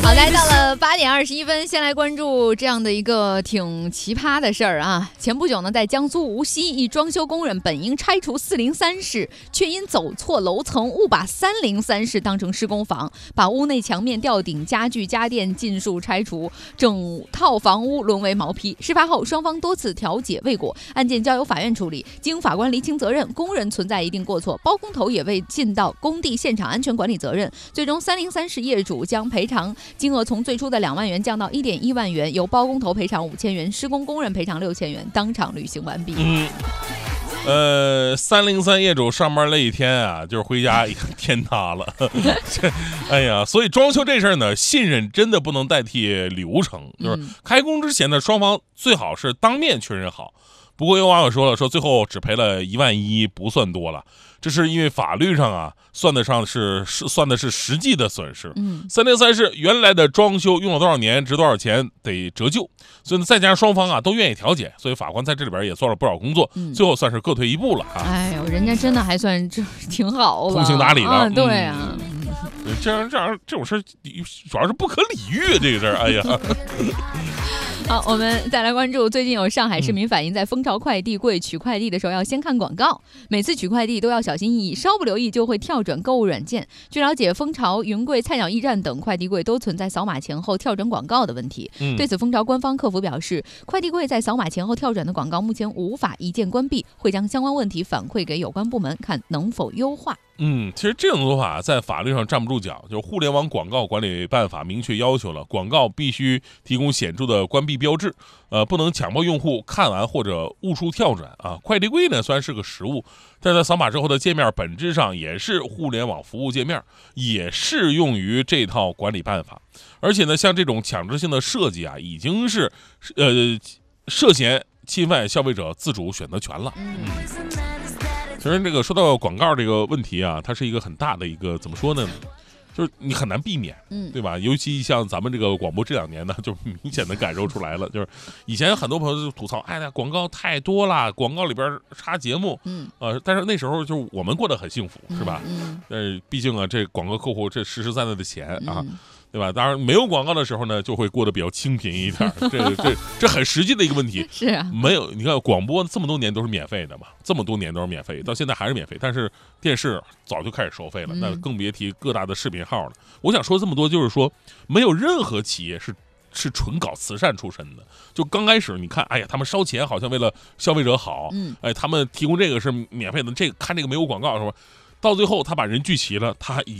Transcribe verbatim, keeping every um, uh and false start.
好，来到了八点二十一分，先来关注这样的一个挺奇葩的事儿啊。前不久呢，在江苏无锡，一装修工人本应拆除四零三室，却因走错楼层，误把三零三室当成施工房，把屋内墙面、吊顶、家具、家电尽数拆除，整套房屋沦为毛坯。事发后，双方多次调解未果，案件交由法院处理。经法官厘清责任，工人存在一定过错，包工头也未尽到工地现场安全管理责任。最终，三零三室业主将赔偿金额从最初的两万元降到一点一万元，由包工头赔偿五千元，施工工人赔偿六千元，当场履行完毕。 嗯，呃，三零三业主上班累一天啊，就是回家天塌了。这，哎呀，所以装修这事儿呢，信任真的不能代替流程，就是开工之前呢，双方最好是当面确认好。不过有网友说了，说最后只赔了一万一，不算多了，这是因为法律上啊算得上是是算的是实际的损失。嗯，三零三室原来的装修用了多少年，值多少钱得折旧，所以再加上双方啊都愿意调解，所以法官在这里边也做了不少工作，嗯、最后算是各退一步了啊。 哎呦，人家真的还算这挺好了， 通情达理了。 啊对啊， 嗯、这样这样这种事主要是不可理喻，这个事儿，哎呀。 好，我们再来关注，最近有上海市民反映，在蜂巢快递柜取快递的时候要先看广告，每次取快递都要小心翼翼，稍不留意就会跳转购物软件。据了解，蜂巢、云柜、菜鸟驿站等快递柜都存在扫码前后跳转广告的问题。嗯、对此，蜂巢官方客服表示，快递柜在扫码前后跳转的广告目前无法一键关闭，会将相关问题反馈给有关部门，看能否优化。 嗯，其实这种做法在法律上站不住脚，就是互联网广告管理办法明确要求了，广告必须提供显著的关闭标志，呃，不能强迫用户看完或者误触跳转啊。快递柜呢虽然是个实物，但是在扫码之后的界面本质上也是互联网服务界面，也适用于这套管理办法。而且呢，像这种强制性的设计啊，已经是呃涉嫌侵犯消费者自主选择权了。嗯。其实这个说到广告这个问题啊，它是一个很大的一个怎么说呢，就是你很难避免，嗯，对吧？尤其像咱们这个广播这两年呢，就明显的感受出来了。就是以前很多朋友就吐槽，哎呀，广告太多了，广告里边插节目，嗯，呃，但是那时候就是我们过得很幸福，是吧？嗯，但是毕竟啊，这广告客户这实实在在的钱啊。嗯，对吧？当然，没有广告的时候呢，就会过得比较清贫一点。这这这很实际的一个问题。 是啊， 没有你看广播这么多年都是免费的嘛，这么多年都是免费，到现在还是免费。但是电视早就开始收费了，那更别提各大的视频号了。我想说这么多，就是说没有任何企业是是纯搞慈善出身的。就刚开始你看，哎呀，他们烧钱好像为了消费者好，嗯，哎，他们提供这个是免费的，这个看这个没有广告是吧？到最后他把人聚齐了，他已